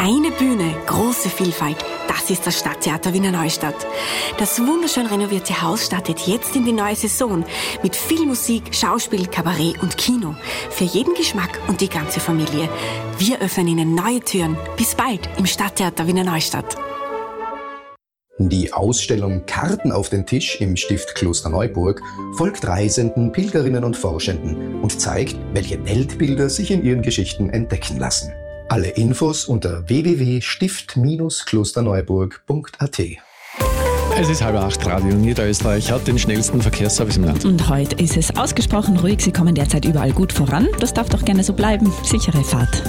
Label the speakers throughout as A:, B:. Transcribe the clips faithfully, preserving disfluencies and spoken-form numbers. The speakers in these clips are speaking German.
A: Eine Bühne, große Vielfalt. Das ist das Stadttheater Wiener Neustadt. Das wunderschön renovierte Haus startet jetzt in die neue Saison mit viel Musik, Schauspiel, Kabarett und Kino. Für jeden Geschmack und die ganze Familie. Wir öffnen Ihnen neue Türen. Bis bald im Stadttheater Wiener Neustadt.
B: Die Ausstellung Karten auf den Tisch im Stift Klosterneuburg folgt Reisenden, Pilgerinnen und Forschenden und zeigt, welche Weltbilder sich in ihren Geschichten entdecken lassen. Alle Infos unter w w w punkt stift klosterneuburg punkt a t.
C: Es ist halb acht, Radio Niederösterreich hat den schnellsten Verkehrsservice im Land.
D: Und heute ist es ausgesprochen ruhig. Sie kommen derzeit überall gut voran. Das darf doch gerne so bleiben. Sichere Fahrt.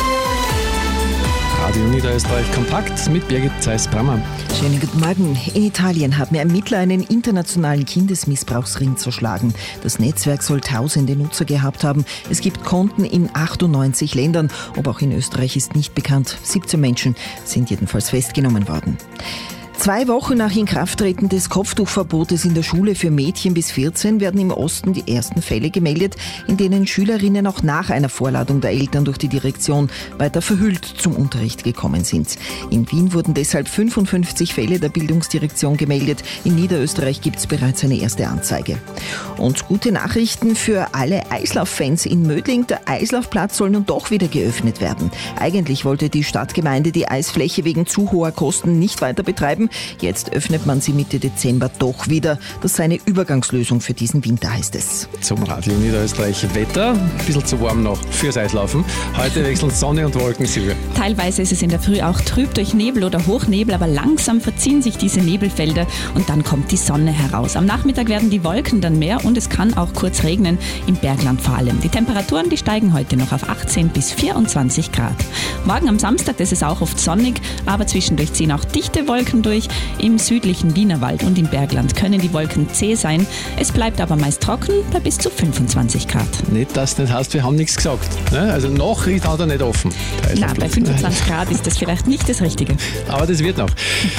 C: Radio Niederösterreich kompakt mit Birgit Zeiss-Brammer.
E: Schönen guten Morgen. In Italien haben Ermittler einen internationalen Kindesmissbrauchsring zerschlagen. Das Netzwerk soll tausende Nutzer gehabt haben. Es gibt Konten in achtundneunzig Ländern. Ob auch in Österreich ist nicht bekannt. siebzehn Menschen sind jedenfalls festgenommen worden. Zwei Wochen nach Inkrafttreten des Kopftuchverbotes in der Schule für Mädchen bis vierzehn werden im Osten die ersten Fälle gemeldet, in denen Schülerinnen auch nach einer Vorladung der Eltern durch die Direktion weiter verhüllt zum Unterricht gekommen sind. In Wien wurden deshalb fünfundfünfzig Fälle der Bildungsdirektion gemeldet. In Niederösterreich gibt es bereits eine erste Anzeige. Und gute Nachrichten für alle Eislauffans in Mödling. Der Eislaufplatz soll nun doch wieder geöffnet werden. Eigentlich wollte die Stadtgemeinde die Eisfläche wegen zu hoher Kosten nicht weiter betreiben. Jetzt öffnet man sie Mitte Dezember doch wieder. Das sei eine Übergangslösung für diesen Winter, heißt es.
C: Zum Radio Niederösterreich Wetter. Ein bisschen zu warm noch fürs Eislaufen. Heute wechseln Sonne und Wolken, Silvia.
D: Teilweise ist es in der Früh auch trüb durch Nebel oder Hochnebel, aber langsam verziehen sich diese Nebelfelder und dann kommt die Sonne heraus. Am Nachmittag werden die Wolken dann mehr und es kann auch kurz regnen, im Bergland vor allem. Die Temperaturen, die steigen heute noch auf achtzehn bis vierundzwanzig Grad. Morgen am Samstag, das ist auch oft sonnig, aber zwischendurch ziehen auch dichte Wolken durch. Im südlichen Wienerwald und im Bergland können die Wolken zäh sein. Es bleibt aber meist trocken bei bis zu fünfundzwanzig Grad.
C: Nicht, dass das heißt, wir haben nichts gesagt. Ne? Also noch ist er nicht offen.
D: Na, bei fünfundzwanzig Grad ist das vielleicht nicht das Richtige.
C: Aber das wird noch.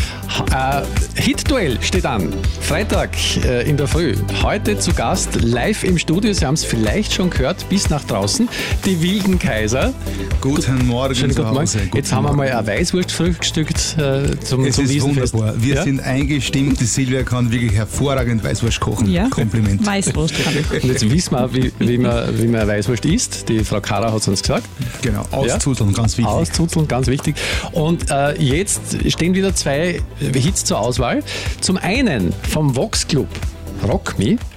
C: Äh, Hit-Duell steht an. Freitag äh, in der Früh. Heute zu Gast live im Studio. Sie haben es vielleicht schon gehört, bis nach draußen. Die wilden Kaiser.
F: Guten Morgen.
C: Schönen guten Morgen. Jetzt haben wir mal eine Weißwurst frühstückt äh, zum,
F: es
C: zum
F: ist
C: Wiesenfest.
F: Wunderbar. Wir
C: ja?
F: sind eingestimmt. Die Silvia kann wirklich hervorragend Weißwurst kochen.
D: Ja.
F: Kompliment.
D: Weißwurst kann ich.
C: Und jetzt wissen wir auch, wie, wie, man, wie man Weißwurst isst. Die Frau Kara hat es uns gesagt.
F: Genau, auszuteln, ja? Ganz wichtig.
C: Auszuteln, ganz wichtig. Und äh, jetzt stehen wieder zwei Hits zur Auswahl. Zum einen vom Vox Club Rock Me